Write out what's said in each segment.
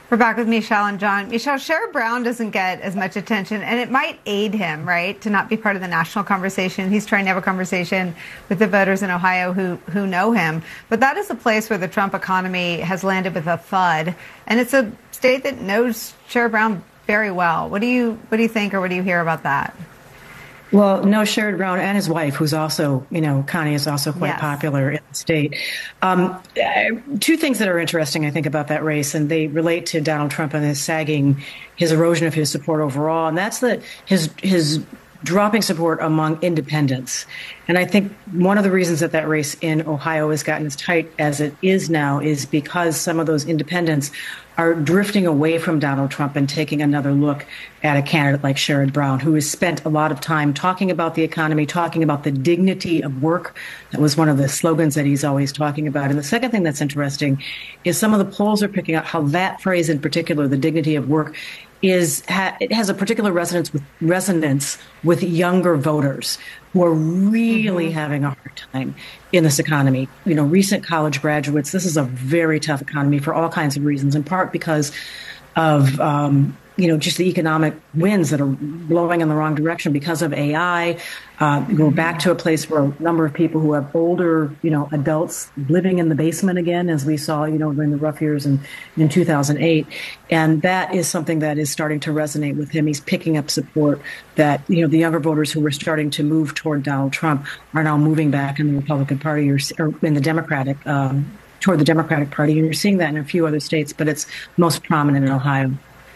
We're back with Michelle and John. Michelle, Sherrod Brown doesn't get as much attention, and it might aid him, right, to not be part of the national conversation. He's trying to have a conversation with the voters in Ohio who know him. But that is a place where the Trump economy has landed with a thud, and it's a state that knows Sherrod Brown very well. What do you think, or what do you hear about that? Well, no, Sherrod Brown and his wife, who's also, Connie is also quite popular in the state. Two things that are interesting, I think, about that race, and they relate to Donald Trump and his erosion of his support overall, and that's that his dropping support among independents. And I think one of the reasons that race in Ohio has gotten as tight as it is now is because some of those independents are drifting away from Donald Trump and taking another look at a candidate like Sherrod Brown, who has spent a lot of time talking about the economy, talking about the dignity of work. That was one of the slogans that he's always talking about. And the second thing that's interesting is some of the polls are picking up how that phrase in particular, the dignity of work, it has a particular resonance with younger voters who are really having a hard time in this economy. Recent college graduates, this is a very tough economy for all kinds of reasons, in part because of just the economic winds that are blowing in the wrong direction because of AI. Go back to a place where a number of people who have older, adults living in the basement again, as we saw, during the rough years in 2008. And that is something that is starting to resonate with him. He's picking up support that, the younger voters who were starting to move toward Donald Trump are now moving back in the Republican Party or in the Democratic, toward the Democratic Party. And you're seeing that in a few other states, but it's most prominent in Ohio.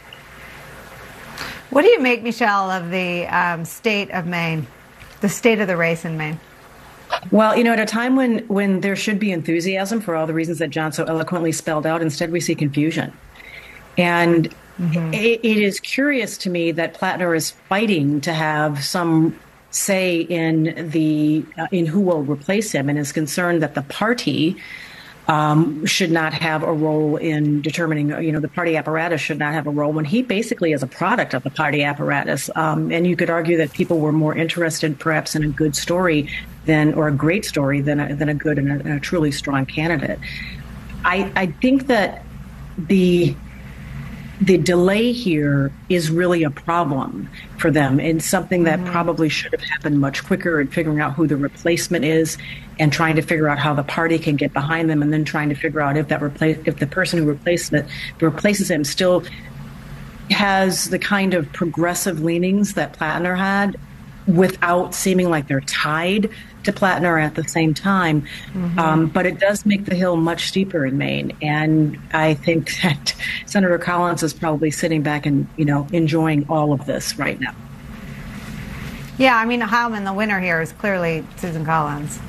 What do you make, Michelle, of the state of Maine, the state of the race in Maine? Well, at a time when there should be enthusiasm for all the reasons that John so eloquently spelled out, instead we see confusion. And it is curious to me that Plattner is fighting to have some say in who will replace him, and is concerned that the party should not have a role in determining, the party apparatus should not have a role, when he basically is a product of the party apparatus. And you could argue that people were more interested perhaps in a good story or a great story than a good and a truly strong candidate. I think that the delay here is really a problem for them, and something that probably should have happened much quicker, in figuring out who the replacement is and trying to figure out how the party can get behind them, and then trying to figure out if the person who replaces him still has the kind of progressive leanings that Plattner had, without seeming like they're tied to Plattner at the same time. But it does make the hill much steeper in Maine. And I think that Senator Collins is probably sitting back and, enjoying all of this right now. Yeah, I mean, Heilman, the winner here is clearly Susan Collins.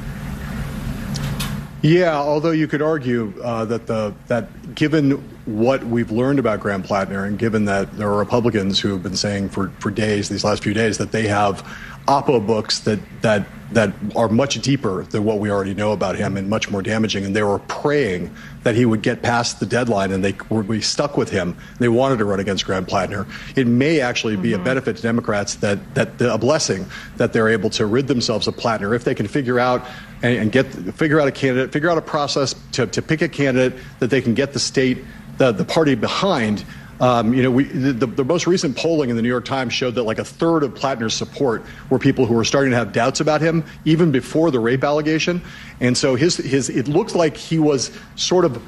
Yeah, although you could argue that given what we've learned about Graham Plattner, and given that there are Republicans who have been saying for days, these last few days, that they have Oppo books that are much deeper than what we already know about him and much more damaging, and they were praying that he would get past the deadline and they would be stuck with him. They wanted to run against Graham Plattner. It may actually be a benefit to Democrats, a blessing, that they're able to rid themselves of Plattner if they can figure out figure out a candidate, figure out a process to pick a candidate that they can get the state, the party behind. The most recent polling in the New York Times showed that like a third of Plattner's support were people who were starting to have doubts about him even before the rape allegation. And so it looked like he was sort of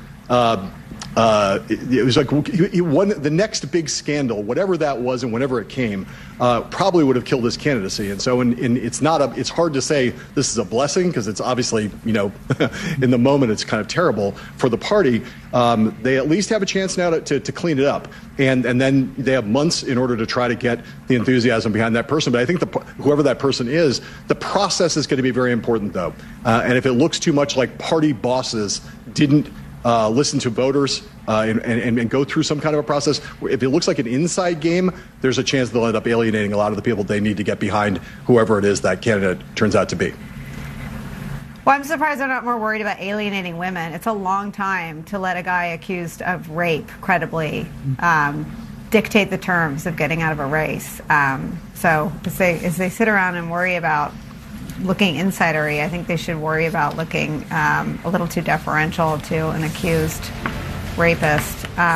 it was like he won the next big scandal, whatever that was, and whenever it came, probably would have killed his candidacy. And so, it's hard to say this is a blessing, because it's obviously, in the moment it's kind of terrible for the party. They at least have a chance now to clean it up, and then they have months in order to try to get the enthusiasm behind that person. But I think whoever that person is, the process is going to be very important, though. And if it looks too much like party bosses didn't listen to voters and go through some kind of a process, if it looks like an inside game, there's a chance they'll end up alienating a lot of the people they need to get behind whoever it is that candidate turns out to be. Well, I'm surprised they're not more worried about alienating women. It's a long time to let a guy accused of rape credibly dictate the terms of getting out of a race. So as they sit around and worry about looking insidery, I think they should worry about looking a little too deferential to an accused rapist.